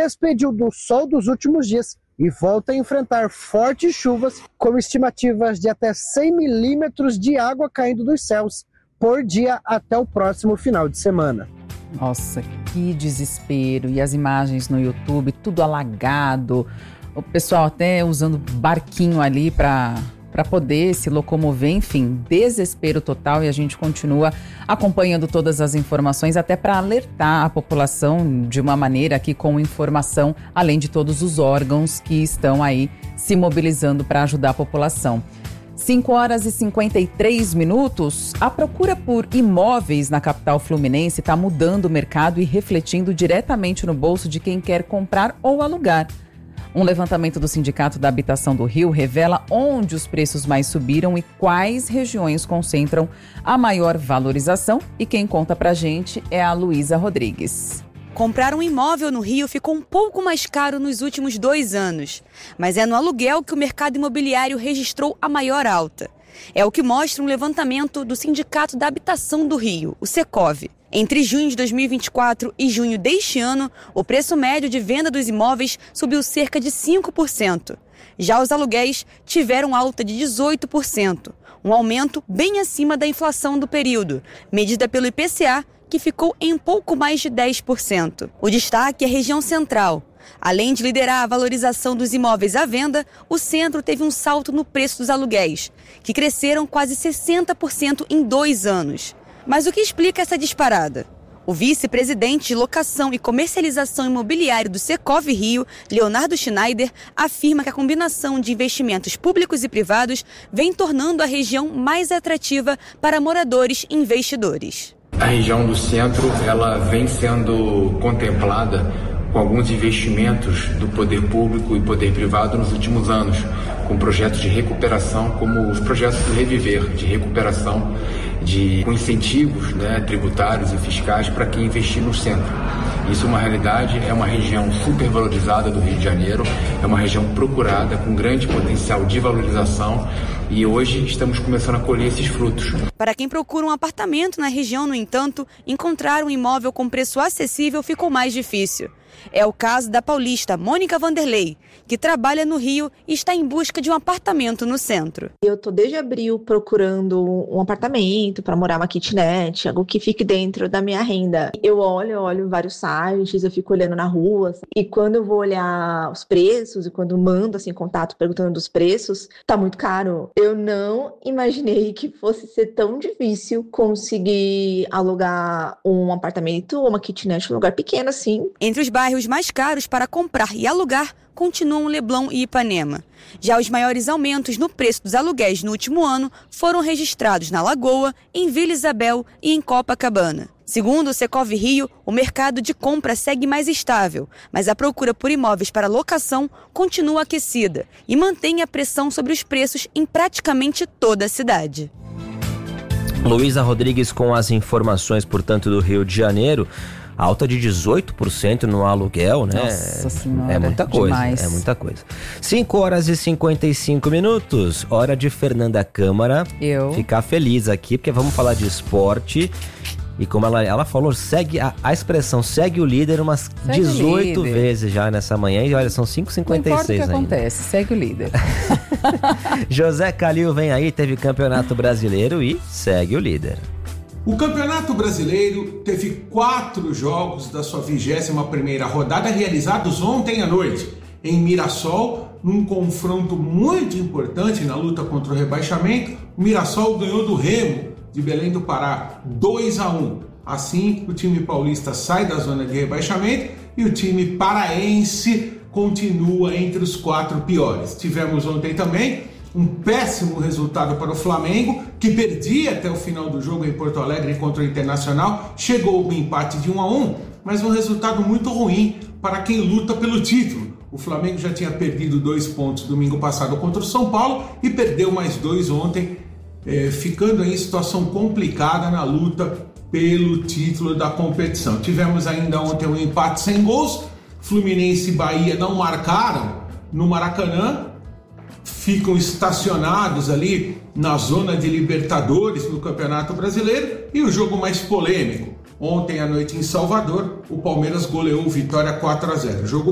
despediu do sol dos últimos dias e volta a enfrentar fortes chuvas, com estimativas de até 100 milímetros de água caindo dos céus por dia até o próximo final de semana. Nossa, que desespero. E as imagens no YouTube, tudo alagado. O pessoal até usando barquinho ali para poder se locomover. Enfim, desespero total. E a gente continua acompanhando todas as informações, até para alertar a população de uma maneira aqui com informação, além de todos os órgãos que estão aí se mobilizando para ajudar a população. 5h53. A procura por imóveis na capital fluminense está mudando o mercado e refletindo diretamente no bolso de quem quer comprar ou alugar. Um levantamento do Sindicato da Habitação do Rio revela onde os preços mais subiram e quais regiões concentram a maior valorização. E quem conta pra gente é a Luísa Rodrigues. Comprar um imóvel no Rio ficou um pouco mais caro nos últimos 2 anos, mas é no aluguel que o mercado imobiliário registrou a maior alta. É o que mostra um levantamento do Sindicato da Habitação do Rio, o Secov. Entre junho de 2024 e junho deste ano, o preço médio de venda dos imóveis subiu cerca de 5%. Já os aluguéis tiveram alta de 18%, um aumento bem acima da inflação do período, medida pelo IPCA, que ficou em pouco mais de 10%. O destaque é a região central. Além de liderar a valorização dos imóveis à venda, o centro teve um salto no preço dos aluguéis, que cresceram quase 60% em 2 anos. Mas o que explica essa disparada? O vice-presidente de locação e comercialização imobiliária do Secov Rio, Leonardo Schneider, afirma que a combinação de investimentos públicos e privados vem tornando a região mais atrativa para moradores e investidores. A região do centro, ela vem sendo contemplada com alguns investimentos do poder público e poder privado nos últimos anos, com projetos de recuperação, como os projetos do Reviver, de recuperação, com incentivos, tributários e fiscais para quem investir no centro. Isso é uma realidade, é uma região supervalorizada do Rio de Janeiro, é uma região procurada, com grande potencial de valorização, e hoje estamos começando a colher esses frutos. Para quem procura um apartamento na região, no entanto, encontrar um imóvel com preço acessível ficou mais difícil. É o caso da paulista Mônica Vanderlei, que trabalha no Rio e está em busca de um apartamento no centro. Eu estou desde abril procurando um apartamento para morar, uma kitnet, algo que fique dentro da minha renda. Eu olho vários sites, eu fico olhando na rua, e quando eu vou olhar os preços e quando mando contato perguntando dos preços, tá muito caro. Eu não imaginei que fosse ser tão difícil conseguir alugar um apartamento ou uma kitnet num lugar pequeno assim. Entre os bairros mais caros para comprar e alugar continuam Leblon e Ipanema. Já os maiores aumentos no preço dos aluguéis no último ano foram registrados na Lagoa, em Vila Isabel e em Copacabana. Segundo o Secov Rio, o mercado de compra segue mais estável, mas a procura por imóveis para locação continua aquecida e mantém a pressão sobre os preços em praticamente toda a cidade. Luísa Rodrigues com as informações, portanto, do Rio de Janeiro. Alta de 18% no aluguel, né? Nossa Senhora, é muita coisa, demais. É muita coisa. 5h55, hora de Fernanda Câmara ficar feliz aqui, porque vamos falar de esporte. E como ela falou, segue a expressão segue o líder umas 18 vezes já nessa manhã. E olha, são 5h56 ainda. Não importa o que acontece, segue o líder. José Calil vem aí, teve Campeonato Brasileiro e segue o líder. O Campeonato Brasileiro teve 4 jogos da sua 21ª rodada realizados ontem à noite, em Mirassol, num confronto muito importante na luta contra o rebaixamento. O Mirassol ganhou do Remo, de Belém do Pará, 2-1. Assim, o time paulista sai da zona de rebaixamento e o time paraense continua entre os 4 piores. Tivemos ontem também um péssimo resultado para o Flamengo, que perdia até o final do jogo em Porto Alegre contra o Internacional. Chegou o empate de 1-1, mas um resultado muito ruim para quem luta pelo título. O Flamengo já tinha perdido 2 pontos domingo passado contra o São Paulo e perdeu mais 2 ontem, ficando em situação complicada na luta pelo título da competição. Tivemos ainda ontem um empate sem gols. Fluminense e Bahia não marcaram no Maracanã, ficam estacionados ali na zona de Libertadores no Campeonato Brasileiro. E o jogo mais polêmico, ontem à noite em Salvador, o Palmeiras goleou o Vitória 4-0. Jogo